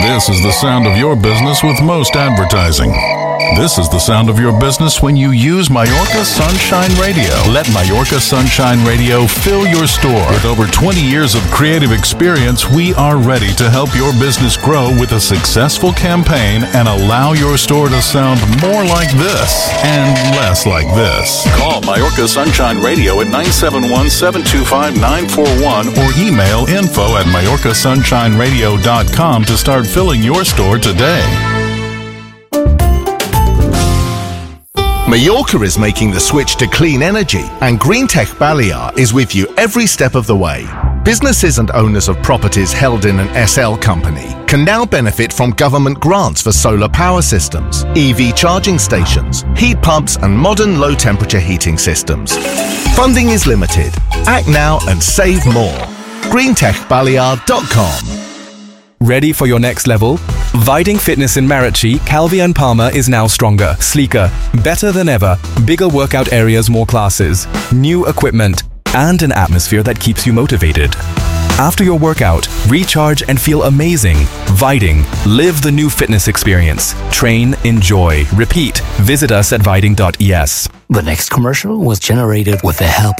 This is the sound of your business with most advertising. This is the sound of your business when you use Mallorca Sunshine Radio. Let Mallorca Sunshine Radio fill your store. With over 20 years of creative experience, we are ready to help your business grow with a successful campaign and allow your store to sound more like this and less like this. Call Mallorca Sunshine Radio at 971-725-941 or email info@mallorcasunShineRadio.com to start filling your store today. Mallorca is making the switch to clean energy, and Greentech Balear is with you every step of the way. Businesses and owners of properties held in an SL company can now benefit from government grants for solar power systems, EV charging stations, heat pumps, and modern low-temperature heating systems. Funding is limited. Act now and save more. GreentechBalear.com. Ready for your next level? Viding Fitness in Marachie, Calvi and Palmer is now stronger, sleeker, better than ever, bigger workout areas, more classes, new equipment, and an atmosphere that keeps you motivated. After your workout, recharge and feel amazing. Viding. Live the new fitness experience. Train, enjoy, repeat. Visit us at viding.es. The next commercial was generated with the help